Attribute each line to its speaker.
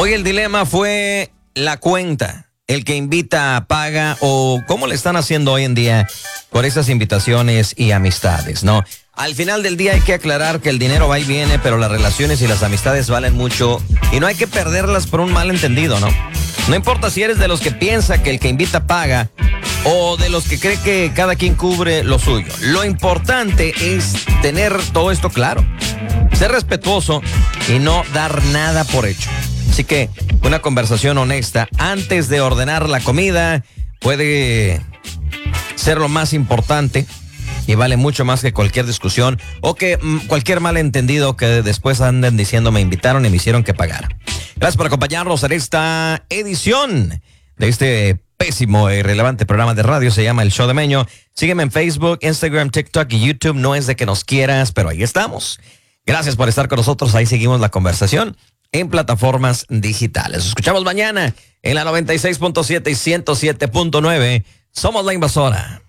Speaker 1: Hoy el dilema fue la cuenta. El que invita paga, o cómo le están haciendo hoy en día por esas invitaciones y amistades, ¿no? Al final del día hay que aclarar que el dinero va y viene, pero las relaciones y las amistades valen mucho y no hay que perderlas por un malentendido, ¿no? No importa si eres de los que piensa que el que invita paga o de los que cree que cada quien cubre lo suyo. Lo importante es tener todo esto claro, ser respetuoso y no dar nada por hecho. Así que una conversación honesta antes de ordenar la comida puede ser lo más importante y vale mucho más que cualquier discusión o que cualquier malentendido que después anden diciendo me invitaron y me hicieron que pagar. Gracias por acompañarnos en esta edición de este pésimo e irrelevante programa de radio. Se llama El Show de Meño. Sígueme en Facebook, Instagram, TikTok y YouTube. No es de que nos quieras, pero ahí estamos. Gracias por estar con nosotros. Ahí seguimos la conversación en plataformas digitales. Nos escuchamos mañana en la 96.7 y 107.9. Somos La Invasora.